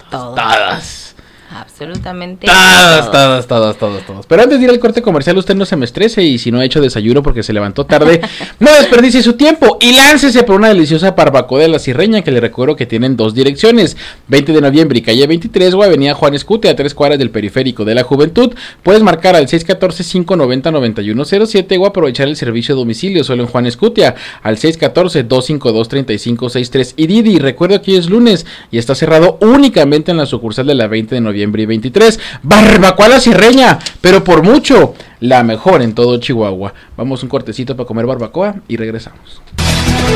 Todas. Absolutamente Todos. Pero antes de ir al corte comercial, usted no se me estrese y si no ha hecho desayuno porque se levantó tarde, no desperdicie su tiempo y láncese por una deliciosa barbacoa de La Cirreña, que le recuerdo que tienen 2 direcciones, 20 de noviembre y calle 23 o avenida Juan Escutia, a 3 cuadras del Periférico de la Juventud. Puedes marcar al 614-590-9107 o aprovechar el servicio de domicilio solo en Juan Escutia al 614-252-3563. Y Didi, recuerdo que hoy es lunes y está cerrado únicamente en la sucursal de la 20 de noviembre y 23. Barbacoa La Cirreña, pero por mucho la mejor en todo Chihuahua. Vamos un cortecito para comer barbacoa y regresamos.